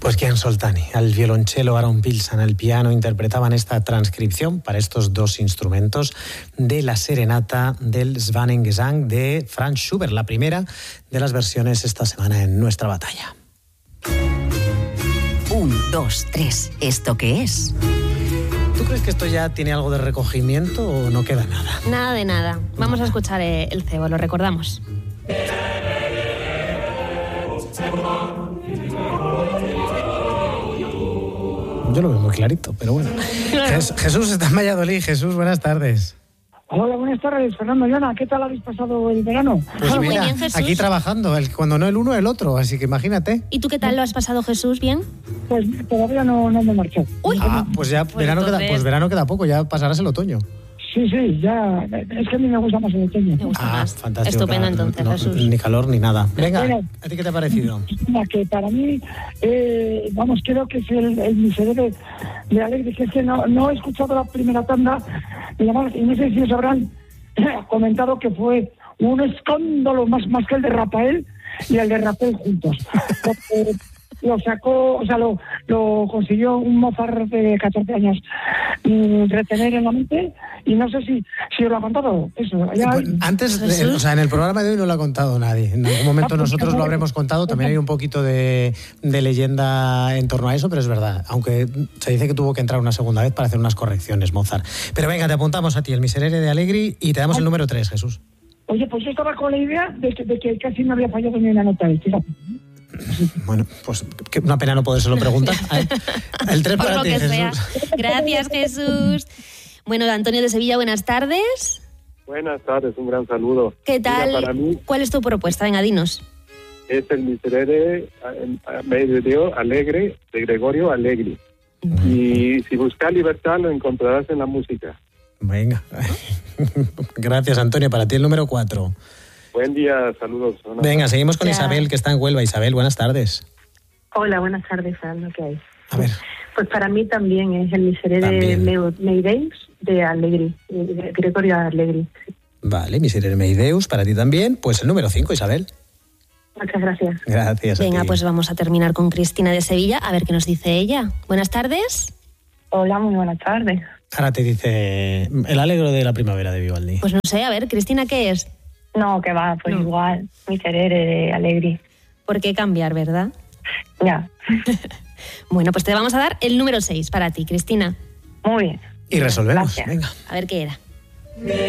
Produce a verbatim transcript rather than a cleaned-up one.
Pues Kian Soltani, al violonchelo, Aaron Pilsan al piano, interpretaban esta transcripción para estos dos instrumentos de la serenata del Schwanengesang de Franz Schubert, la primera de las versiones esta semana en Nuestra Batalla. Un, dos, tres, ¿esto qué es? ¿Tú crees que esto ya tiene algo de recogimiento o no queda nada? Nada de nada. Vamos a escuchar el cebo, lo recordamos. Yo lo veo muy clarito, pero bueno. Jesús está en Valladolid. Jesús, buenas tardes. Hola, buenas tardes, Fernando y Ana. ¿Qué tal habéis pasado el verano? Pues Muy mira, bien, Jesús. aquí trabajando, el, cuando no el uno, el otro, así que imagínate. ¿Y tú qué tal lo has pasado, Jesús? ¿Bien? Pues todavía no, no me he marchado. Uy. Ah, pues ya Pues verano, entonces... queda, pues verano queda poco, ya pasarás el otoño. Sí, sí, ya. Es que a mí me gusta más el otoño. Me gusta Ah, más. fantástico. Estupendo, claro, entonces, no, Jesús. Ni calor ni nada. Venga, Bueno, ¿a ti qué te ha parecido? Que para mí, eh, vamos, creo que es el, el miserere de Alegre, que es que no, no he escuchado la primera tanda, y además, y no sé si os habrán comentado que fue un escándalo más, más que el de Rafael y el de Rafael juntos. Porque lo sacó, o sea, lo, lo consiguió un Mozart de catorce años mm, retener en la mente, y no sé si, si os lo ha contado eso. Ya Pues, hay... antes, eh, o sea, en el programa de hoy no lo ha contado nadie. En algún momento nosotros lo habremos contado. También hay un poquito de, de leyenda en torno a eso, pero es verdad. Aunque se dice que tuvo que entrar una segunda vez para hacer unas correcciones, Mozart. Pero venga, te apuntamos a ti, el Miserere de Allegri, y te damos el número tres, Jesús. Oye, pues yo estaba con la idea de que, de que casi no había fallado ni una nota. Fíjate. Bueno, pues qué una pena no podérselo preguntar. El tres Por para lo ti, que Jesús. sea. Gracias, Jesús. Bueno, Antonio de Sevilla, buenas tardes. Buenas tardes, un gran saludo. ¿Qué tal? Mira, para mí ¿Cuál es tu propuesta? Venga, dinos. es el Miserere medio alegre de Gregorio Allegri. Uh-huh. Y si buscas libertad lo encontrarás en la música. Venga. Gracias, Antonio. Para ti el número cuatro. Buen día, saludos. Buenas Venga, tardes. seguimos con Ya. Isabel, que está en Huelva. Isabel, buenas tardes. Hola, buenas tardes, Fernando, ¿qué hay? A ver. Pues para mí también es el Miserere Meideus de Allegri, de Gregorio Allegri. Vale, Miserere Meideus, para ti también. Pues el número cinco, Isabel. Muchas gracias. Gracias. Venga, a ti. pues vamos a terminar con Cristina de Sevilla, a ver qué nos dice ella. Buenas tardes. Hola, muy buenas tardes. Ahora te dice el alegro de la primavera de Vivaldi. Pues no sé, a ver, Cristina, ¿qué es? No, que va, pues No. igual, Miserere de Allegri. ¿Por qué cambiar, verdad? Ya, Bueno, pues te vamos a dar el número seis para ti, Cristina. muy bien. Y resolvemos. Gracias. Venga. A ver qué era.